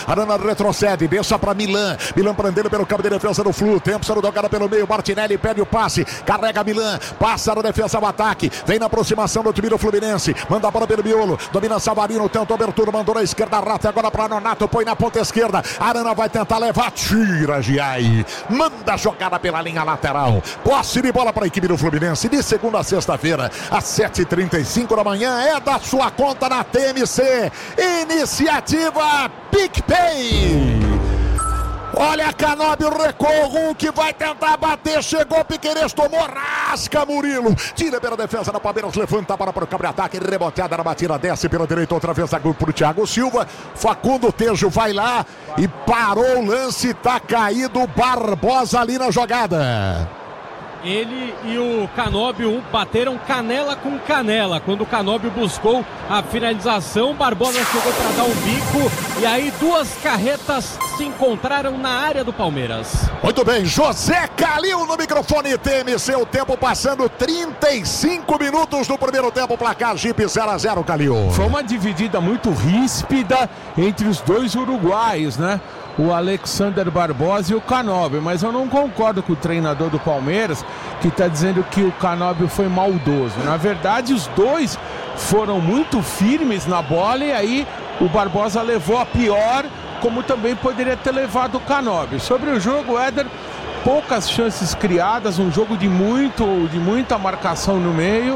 Arana retrocede, deixa para Milan. Milan prendendo pelo campo de defesa do Flu. Tempo sendo tocado pelo meio. Martinelli pede o passe. Carrega Milan. Passa na defesa ao ataque. Vem na aproximação do time do Fluminense. Manda a bola pelo miolo. Domina Savarino. Tenta abertura. Mandou na esquerda. Rata agora para Nonato. Põe na ponta esquerda. Arana vai tentar levar. Tira Giai. Manda a jogada pela linha lateral. Posse de bola para a equipe do Fluminense. De segunda a sexta-feira, às 7h35 da manhã. É da sua conta na TMC. Iniciativa PicPay. Olha, Canóbio recuou, que vai tentar bater, chegou Piquerez, tomou rasca, Murilo, tira pela defesa da Palmeiras, levanta para o cabra-ataque, reboteada na batida, desce pela direita, outra vez para o Thiago Silva, Facundo Tejo vai lá e parou o lance, tá caído Barbosa ali na jogada. Ele e o Canóbio bateram canela com canela. Quando o Canóbio buscou a finalização, Barbosa chegou para dar um bico. E aí duas carretas se encontraram na área do Palmeiras. Muito bem, José Calil no microfone TMC. O tempo passando 35 minutos do primeiro tempo. Placar Jeep 0-0, Calil. Foi uma dividida muito ríspida entre os dois uruguaios, né? O Alexander Barbosa e o Canóbio, mas eu não concordo com o treinador do Palmeiras que está dizendo que o Canóbio foi maldoso. Na verdade, os dois foram muito firmes na bola e aí o Barbosa levou a pior, como também poderia ter levado o Canóbio. Sobre o jogo, Éder, poucas chances criadas, um jogo de muita marcação no meio,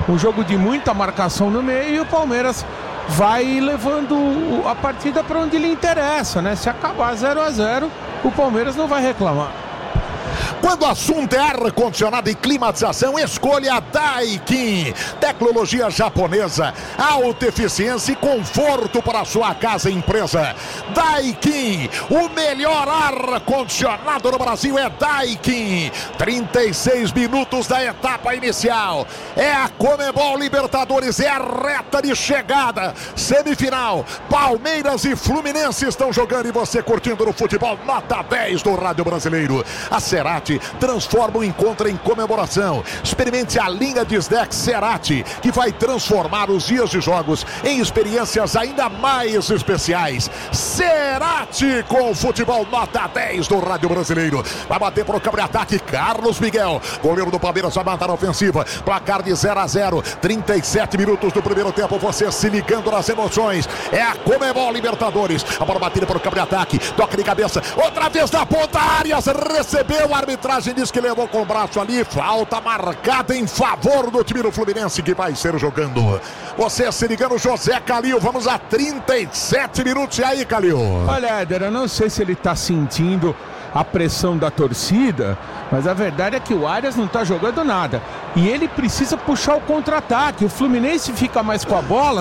e o Palmeiras vai levando a partida para onde lhe interessa, né? Se acabar 0-0, o Palmeiras não vai reclamar. Quando o assunto é ar-condicionado e climatização, escolha Daikin. Tecnologia japonesa, alta eficiência e conforto para a sua casa e empresa. Daikin, o melhor ar-condicionado no Brasil é Daikin. 36 minutos da etapa inicial. É a Conmebol Libertadores, é a reta de chegada. Semifinal, Palmeiras e Fluminense estão jogando e você curtindo no futebol nota 10 do Rádio Brasileiro. A Cerati transforma o encontro em comemoração. Experimente a linha de snacks Cerati, que vai transformar os dias de jogos em experiências ainda mais especiais. Cerati com o futebol nota 10 do Rádio Brasileiro. Vai bater para o cabra-ataque Carlos Miguel. Goleiro do Palmeiras vai matar a ofensiva. Placar de 0-0. 37 minutos do primeiro tempo. Você se ligando nas emoções. É a Conmebol Libertadores. A bola batida para o cabra-ataque. Toca de cabeça. Outra vez na ponta. Arias recebeu. A arbitragem diz que levou com o braço ali. Falta marcada em favor do time do Fluminense, que vai ser jogando. Você se ligando, José Calil. Vamos a 37 minutos. E aí, Calil? Olha, Éder, eu não sei se ele tá sentindo a pressão da torcida, mas a verdade é que o Arias não tá jogando nada. E ele precisa puxar o contra-ataque. O Fluminense fica mais com a bola,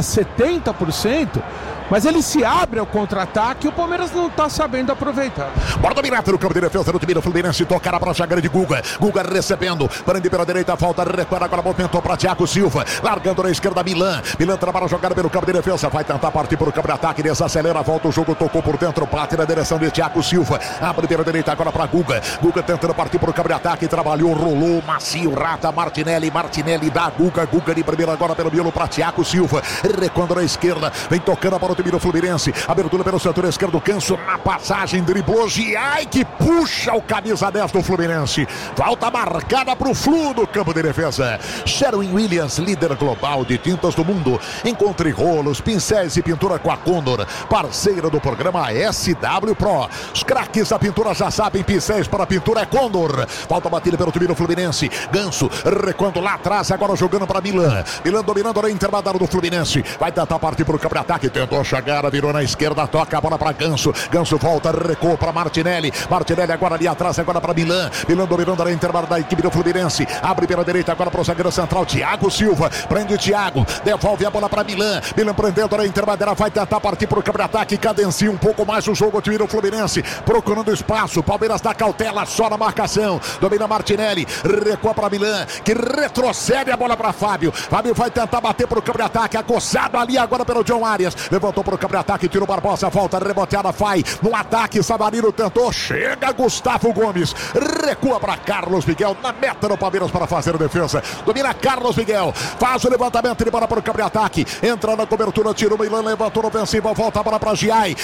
70%. Mas ele se abre ao contra-ataque e o Palmeiras não está sabendo aproveitar. Bora dominar no campo de defesa do time do Fluminense. Tocará para a zaga de Guga. Guga recebendo. Prende pela direita. Falta. Recupera agora. Movimentou para Thiago Silva. Largando na esquerda Milan. Milan trabalha a jogada pelo campo de defesa. Vai tentar partir para o campo de ataque. Desacelera. Volta o jogo. Tocou por dentro. Bate na direção de Thiago Silva. Abre pela direita agora para Guga. Guga tentando partir para o campo de ataque. Trabalhou. Rolou. Macio. Rata. Martinelli. Martinelli dá Guga. Guga de primeira agora pelo miolo para Thiago Silva. Recuando na esquerda. Vem tocando para o time do Fluminense, abertura pelo setor esquerdo, Ganso na passagem, driblou Giai, que puxa o camisa 10 do Fluminense. Falta marcada para o Flu do campo de defesa. Sherwin-Williams, líder global de tintas do mundo. Encontre rolos, pincéis e pintura com a Condor, parceira do programa SW Pro. Os craques da pintura já sabem, pincéis para pintura é Condor. Falta batida pelo time do Fluminense. Ganso recuando lá atrás, agora jogando para Milan. Milan dominando a intermediária do Fluminense. Vai tentar partir para o campo de ataque, tentou chegar, virou na esquerda, toca a bola para Ganso. Ganso volta, recuou para Martinelli. Martinelli agora ali atrás, agora para Milan. Milan dominando a intervalo da equipe do Fluminense. Abre pela direita agora para o zagueiro central, Thiago Silva. Prende Thiago, devolve a bola para Milan. Milan prendendo a intermediária, vai tentar partir para o campo de ataque. Cadencia um pouco mais o jogo, o time do Fluminense. Procurando espaço. Palmeiras dá cautela só na marcação. Domina Martinelli, recua para Milan, que retrocede a bola para Fábio. Fábio vai tentar bater para o campo de ataque. Acossado ali agora pelo John Arias. Levantou para o campo de ataque, tira o Barbosa, volta, reboteada, vai no ataque, Savarino tentou, chega Gustavo Gomes, recua para Carlos Miguel, na meta do Palmeiras para fazer a defesa, domina Carlos Miguel, faz o levantamento de bola para o campo de ataque, entra na cobertura, tira o Milan, levantou no ofensivo, volta a bola para Giai,